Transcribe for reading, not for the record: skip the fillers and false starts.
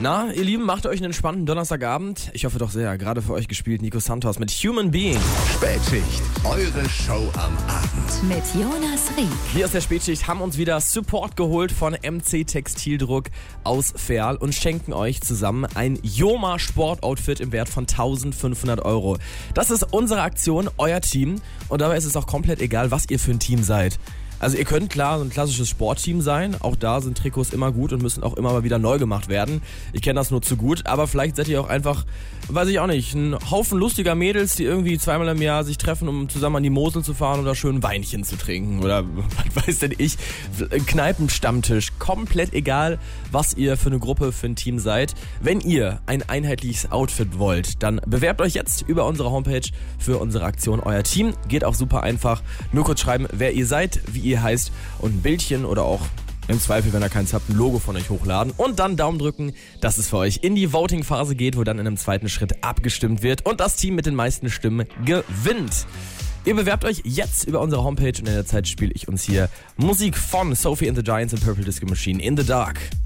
Na, ihr Lieben, macht euch einen entspannten Donnerstagabend. Ich hoffe doch sehr. Gerade für euch gespielt Nico Santos mit Human Being. Spätschicht, eure Show am Abend. Mit Jonas Rieck. Wir aus der Spätschicht haben uns wieder Support geholt von MC Textildruck aus Verl und schenken euch zusammen ein Joma Sportoutfit im Wert von 1.500 €. Das ist unsere Aktion, euer Team. Und dabei ist es auch komplett egal, was ihr für ein Team seid. Also ihr könnt klar so ein klassisches Sportteam sein, auch da sind Trikots immer gut und müssen auch immer mal wieder neu gemacht werden. Ich kenne das nur zu gut, aber vielleicht seid ihr auch einfach, weiß ich auch nicht, ein Haufen lustiger Mädels, die irgendwie zweimal im Jahr sich treffen, um zusammen an die Mosel zu fahren oder schön Weinchen zu trinken oder was weiß denn ich, Kneipenstammtisch, komplett egal, was ihr für eine Gruppe, für ein Team seid. Wenn ihr ein einheitliches Outfit wollt, dann bewerbt euch jetzt über unsere Homepage für unsere Aktion Euer Team. Geht auch super einfach, nur kurz schreiben, wer ihr seid, wie ihr heißt und ein Bildchen oder auch im Zweifel, wenn ihr keins habt, ein Logo von euch hochladen und dann Daumen drücken, dass es für euch in die Voting-Phase geht, wo dann in einem zweiten Schritt abgestimmt wird und das Team mit den meisten Stimmen gewinnt. Ihr bewerbt euch jetzt über unsere Homepage und in der Zeit spiele ich uns hier Musik von Sophie and the Giants und Purple Disco Machine, In the Dark.